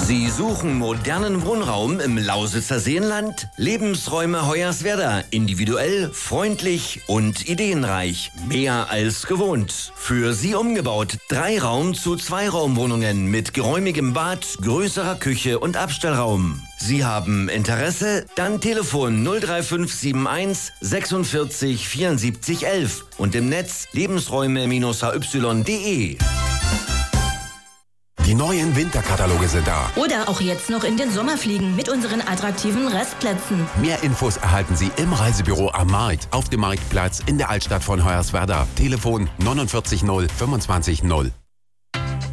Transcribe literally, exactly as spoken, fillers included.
Sie suchen modernen Wohnraum im Lausitzer Seenland? Lebensräume Hoyerswerda. Individuell, freundlich und ideenreich. Mehr als gewohnt. Für Sie umgebaut. Drei Raum zu zwei Raumwohnungen mit geräumigem Bad, größerer Küche und Abstellraum. Sie haben Interesse? Dann Telefon null drei fünf sieben eins sechsundvierzig vierundsiebzig elf und im Netz lebensräume H Y punkt de. Die neuen Winterkataloge sind da. Oder auch jetzt noch in den Sommer fliegen mit unseren attraktiven Restplätzen. Mehr Infos erhalten Sie im Reisebüro am Markt, auf dem Marktplatz in der Altstadt von Hoyerswerda. Telefon neunundvierzig null fünfundzwanzig null.